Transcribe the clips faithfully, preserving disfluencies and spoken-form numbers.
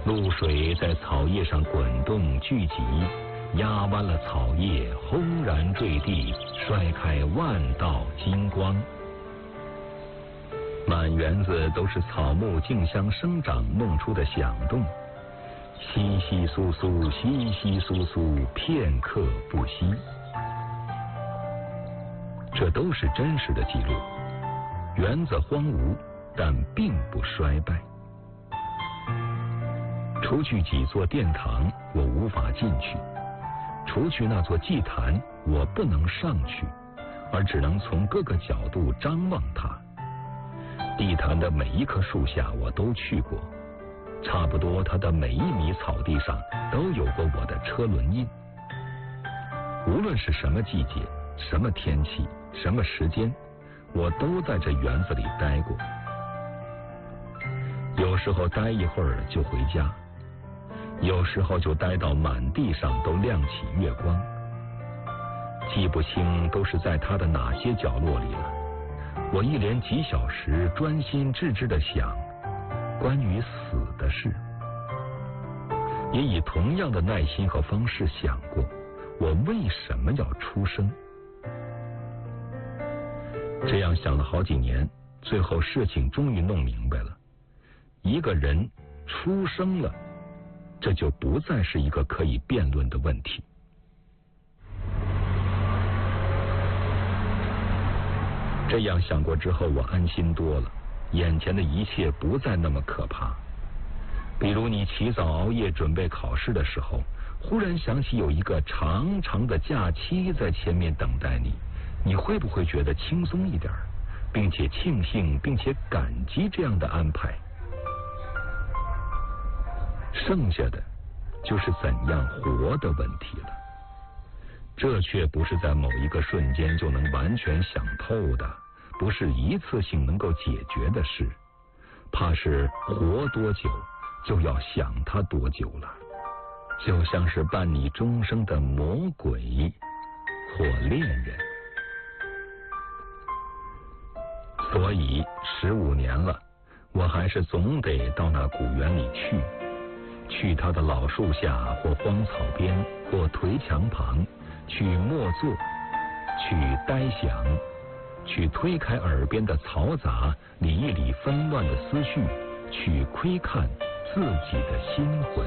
露水在草叶上滚动聚集，压弯了草叶，轰然坠地，摔开万道金光。满园子都是草木竞相生长弄出的响动，窸窸窣窣，窸窸窣窣，片刻不息。这都是真实的记录。园子荒芜，但并不衰败。除去几座殿堂，我无法进去；除去那座祭坛，我不能上去，而只能从各个角度张望它。地坛的每一棵树下我都去过，差不多它的每一米草地上都有过我的车轮印。无论是什么季节、什么天气、什么时间，我都在这园子里待过。有时候待一会儿就回家，有时候就待到满地上都亮起月光，记不清都是在它的哪些角落里了。我一连几小时专心致志地想关于死的事，也以同样的耐心和方式想过我为什么要出生。这样想了好几年，最后事情终于弄明白了。一个人出生了，这就不再是一个可以辩论的问题。这样想过之后，我安心多了，眼前的一切不再那么可怕。比如你起早熬夜准备考试的时候，忽然想起有一个长长的假期在前面等待你，你会不会觉得轻松一点，并且庆幸并且感激这样的安排？剩下的就是怎样活的问题了。这却不是在某一个瞬间就能完全想透的，不是一次性能够解决的事，怕是活多久就要想它多久了，就像是伴你终生的魔鬼或恋人。所以十五年了，我还是总得到那古园里去，去它的老树下或荒草边或颓墙旁，去默坐，去呆想，去推开耳边的嘈杂，理一理纷乱的思绪，去窥看自己的心魂。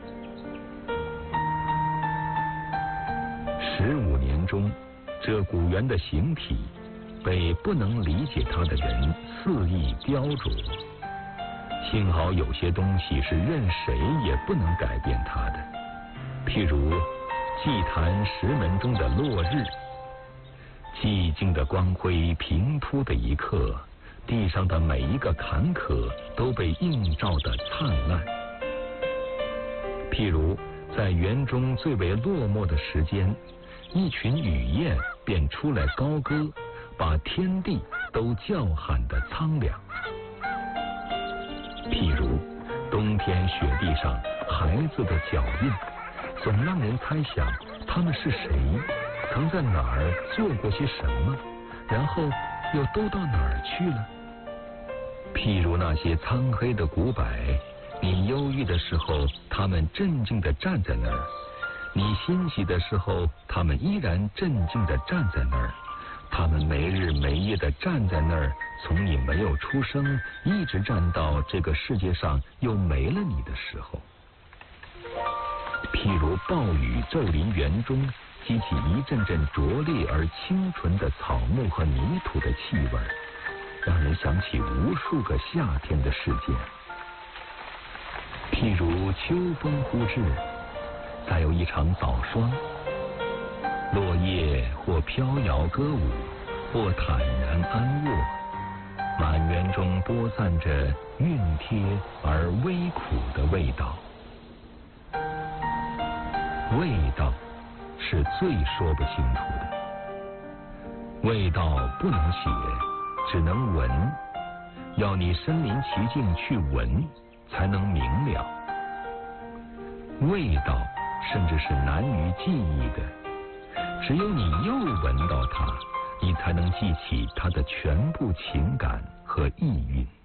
十五年中，这古园的形体被不能理解它的人肆意雕琢，幸好有些东西是任谁也不能改变它的，譬如祭坛石门中的落日，寂静的光辉平铺的一刻，地上的每一个坎坷都被映照得灿烂。譬如在园中最为落寞的时间，一群雨燕便出来高歌，把天地都叫喊得苍凉。譬如冬天雪地上孩子的脚印，总让人猜想他们是谁，曾在哪儿做过些什么，然后又都到哪儿去了。譬如那些苍黑的古柏，你忧郁的时候他们镇静地站在那儿，你欣喜的时候他们依然镇静地站在那儿，他们没日没夜地站在那儿，从你没有出生一直站到这个世界上又没了你的时候。譬如暴雨骤临园中，激起一阵阵灼烈而清纯的草木和泥土的气味，让人想起无数个夏天的事件。譬如秋风忽至，再有一场早霜，落叶或飘摇歌舞，或坦然安卧，满园中播散着熨帖而微苦的味道。味道是最说不清楚的，味道不能写，只能闻，要你身临其境去闻，才能明了。味道甚至是难于记忆的，只有你又闻到它，你才能记起它的全部情感和意蕴。